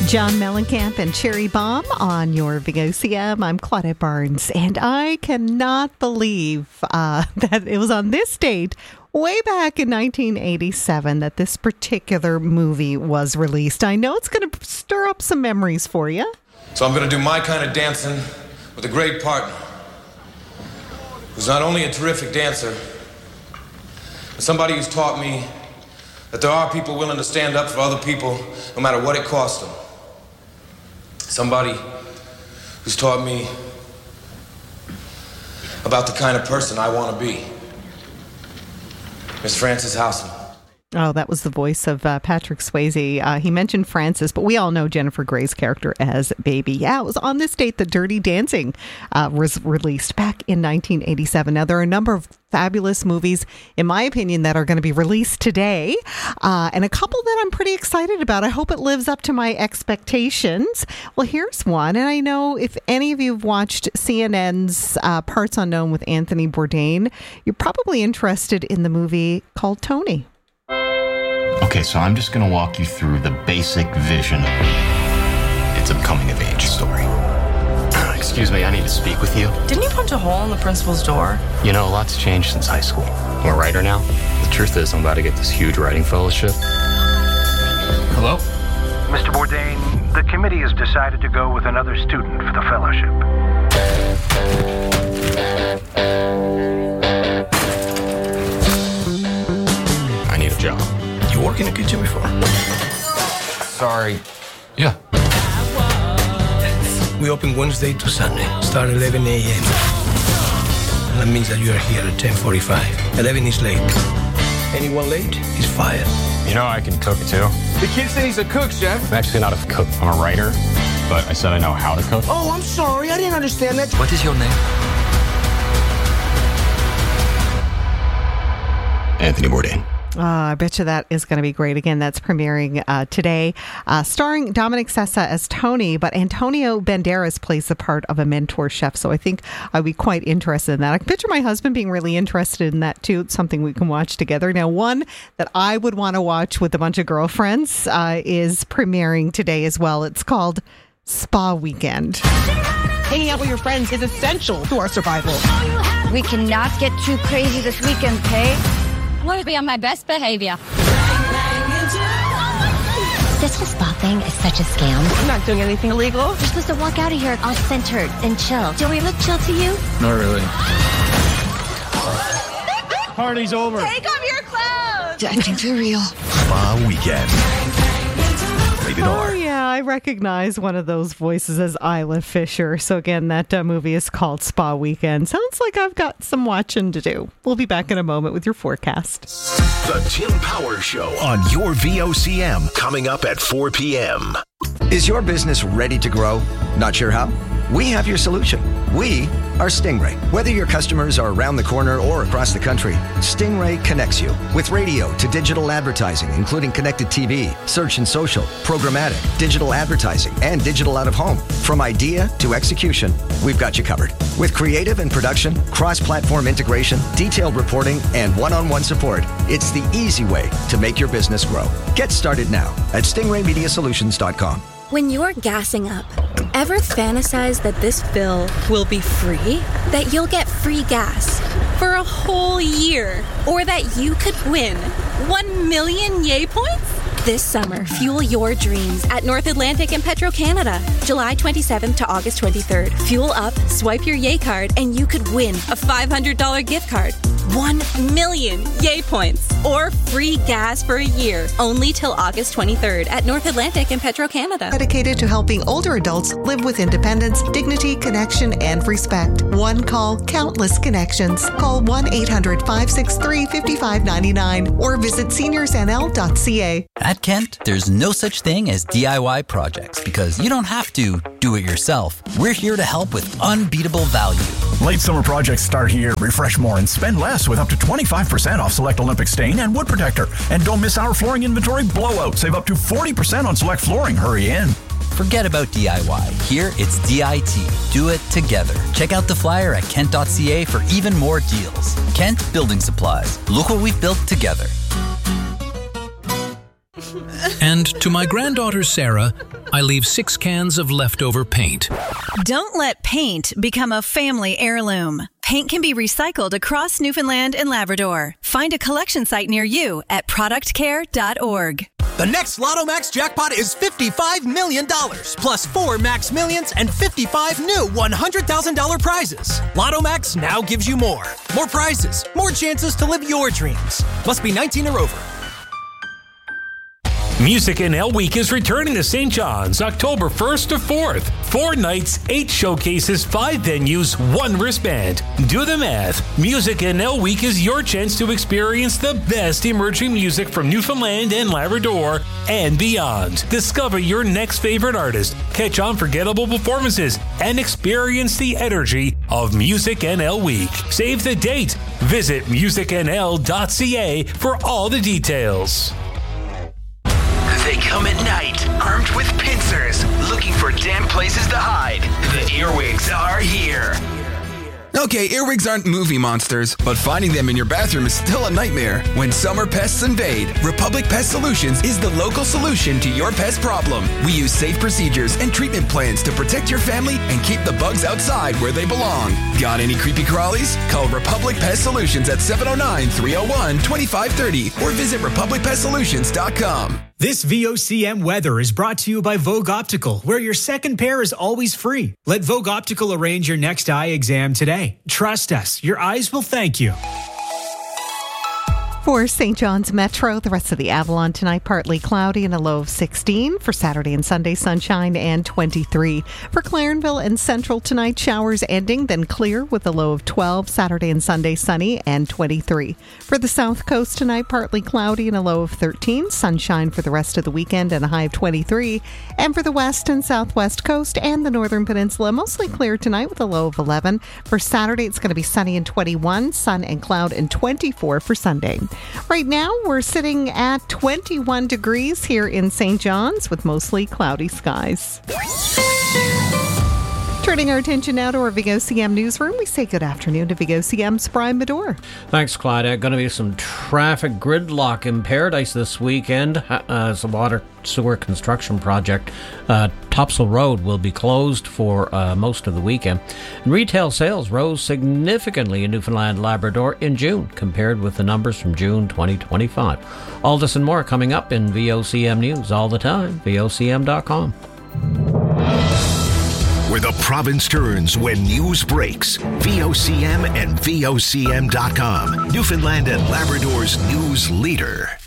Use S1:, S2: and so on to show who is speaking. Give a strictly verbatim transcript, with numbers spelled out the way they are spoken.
S1: John Mellencamp and Cherry Bomb on your V O C M. I'm Claudette Barnes, and I cannot believe uh, that it was on this date, way back in nineteen eighty-seven, that this particular movie was released. I know it's going to stir up some memories for you.
S2: So I'm going to do my kind of dancing with a great partner who's not only a terrific dancer, but somebody who's taught me that there are people willing to stand up for other people no matter what it costs them. Somebody who's taught me about the kind of person I want to be. Miss Frances Houseman.
S1: Oh, that was the voice of uh, Patrick Swayze. Uh, he mentioned Frances, but we all know Jennifer Grey's character as Baby. Yeah, it was on this date that Dirty Dancing uh, was released back in nineteen eighty-seven. Now, there are a number of fabulous movies, in my opinion, that are going to be released today, uh, and a couple that I'm pretty excited about. I hope it lives up to my expectations. Well, here's one, and I know if any of you have watched C N N's uh, Parts Unknown with Anthony Bourdain, you're probably interested in the movie called Tony.
S3: Okay, so I'm just going to walk you through the basic vision. It's a coming-of-age story. Excuse me, I need to speak with you.
S4: Didn't you punch a hole in the principal's door?
S3: You know, a lot's changed since high school. I'm a writer now. The truth is, I'm about to get this huge writing fellowship. Hello?
S5: Mister Bourdain, the committee has decided to go with another student for the fellowship.
S3: I need a job.
S5: You worked in a kitchen before?
S3: Sorry. Yeah.
S5: We open Wednesday to Sunday. Start eleven a.m. That means that you are here at ten forty-five. eleven is late. Anyone late is fired.
S3: You know, I can cook, too.
S6: The kid said he's a cook, chef.
S3: I'm actually not a cook. I'm a writer, but I said I know how to cook.
S6: Oh, I'm sorry. I didn't understand that.
S3: What is your name? Anthony Bourdain.
S1: Uh, I bet you that is going to be great. Again, that's premiering uh, today, uh, starring Dominic Sessa as Tony, but Antonio Banderas plays the part of a mentor chef. So I think I'd be quite interested in that. I can picture my husband being really interested in that too. It's something we can watch together. Now, one that I would want to watch with a bunch of girlfriends uh, is premiering today as well. It's called Spa Weekend.
S4: Hanging out with your friends is essential to our survival.
S7: We cannot get too crazy this weekend, okay?
S8: I want to be on my best behavior.
S7: This whole spa thing is such a scam.
S4: I'm not doing anything illegal.
S7: You're supposed to walk out of here all centered and chill. Do we look chill to you?
S3: Not really.
S6: Party's over.
S4: Take off your clothes.
S7: I think they're real.
S9: Spa Weekend. Rated R.
S1: Oh, yeah, I recognize one of those voices as Isla Fisher. So again, that uh, movie is called Spa Weekend. Sounds like I've got some watching to do. We'll be back in a moment with your forecast.
S9: The Tim Power Show on your V O C M, coming up at four p.m.
S10: Is your business ready to grow? Not sure how? We have your solution. We are Stingray. Whether your customers are around the corner or across the country, Stingray connects you with radio to digital advertising, including connected T V, search and social, programmatic, digital advertising, and digital out of home. From idea to execution, we've got you covered. With creative and production, cross-platform integration, detailed reporting, and one-on-one support, it's the easy way to make your business grow. Get started now at stingray media solutions dot com.
S11: When you're gassing up, ever fantasize that this fill will be free? That you'll get free gas for a whole year? Or that you could win one million yay points? This summer, fuel your dreams at North Atlantic and Petro-Canada. July twenty-seventh to August twenty-third. Fuel up, swipe your yay card, and you could win a five hundred dollars gift card. one million yay points or free gas for a year. Only till August twenty-third at North Atlantic and Petro-Canada.
S1: Dedicated to helping older adults live with independence, dignity, connection, and respect. One call, countless connections. Call one eight hundred five six three five five nine nine or visit seniors n l dot c a.
S12: At Kent, there's no such thing as D I Y projects because you don't have to do it yourself. We're here to help with unbeatable value.
S9: Late summer projects start here. Refresh more and spend less with up to twenty-five percent off select Olympic stain and wood protector. And don't miss our flooring inventory blowout. Save up to forty percent on select flooring. Hurry in.
S12: Forget about D I Y. Here, it's D I T. Do it together. Check out the flyer at kent dot c a for even more deals. Kent Building Supplies. Look what we've built together.
S13: And And to my granddaughter Sarah, I leave six cans of leftover paint.
S14: Don't let paint become a family heirloom. Paint can be recycled across Newfoundland and Labrador. Find a collection site near you at product care dot org.
S15: The next Lotto Max jackpot is fifty-five million dollars, plus four Max Millions and fifty-five new one hundred thousand dollars prizes. Lotto Max now gives you more. More prizes, more chances to live your dreams. Must be nineteen or over.
S16: Music N L Week is returning to Saint John's October first to fourth. Four nights, eight showcases, five venues, one wristband. Do the math. Music N L Week is your chance to experience the best emerging music from Newfoundland and Labrador and beyond. Discover your next favorite artist, catch unforgettable performances, and experience the energy of Music N L Week. Save the date. Visit music n l dot c a for all the details.
S17: They come at night, armed with pincers, looking for damp places to hide. The Earwigs are here.
S18: Okay, earwigs aren't movie monsters, but finding them in your bathroom is still a nightmare. When summer pests invade, Republic Pest Solutions is the local solution to your pest problem. We use safe procedures and treatment plans to protect your family and keep the bugs outside where they belong. Got any creepy crawlies? Call Republic Pest Solutions at seven oh nine, three oh one, two five three oh or visit republic pest solutions dot com.
S19: This V O C M weather is brought to you by Vogue Optical, where your second pair is always free. Let Vogue Optical arrange your next eye exam today. Trust us, your eyes will thank you.
S1: For Saint John's Metro, the rest of the Avalon tonight, partly cloudy and a low of sixteen. For Saturday and Sunday, sunshine and twenty-three. For Clarenville and Central tonight, showers ending, then clear with a low of twelve. Saturday and Sunday, sunny and twenty-three. For the South Coast tonight, partly cloudy and a low of thirteen. Sunshine for the rest of the weekend and a high of twenty-three. And for the West and Southwest Coast and the Northern Peninsula, mostly clear tonight with a low of eleven. For Saturday, it's going to be sunny and twenty-one. Sun and cloud and twenty-four for Sunday. Right now, we're sitting at twenty-one degrees here in Saint John's with mostly cloudy skies. Turning our attention now to our V O C M newsroom, we say good afternoon to V O C M's Brian Medore.
S20: Thanks, Clyde. Going to be some traffic gridlock in Paradise this weekend uh, as the water sewer construction project. Uh, Topsail Road will be closed for uh, most of the weekend. And retail sales rose significantly in Newfoundland and Labrador in June compared with the numbers from June twenty twenty-five. All this and more coming up in V O C M News all the time, V O C M dot com.
S21: Where the province turns when news breaks. V O C M and V O C M dot com. Newfoundland and Labrador's news leader.